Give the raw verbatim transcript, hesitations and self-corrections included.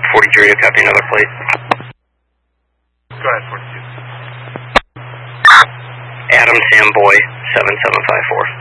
forty-two radio, copy another plate. Go ahead, forty-two. Adam Sam Boy, seven seven five four.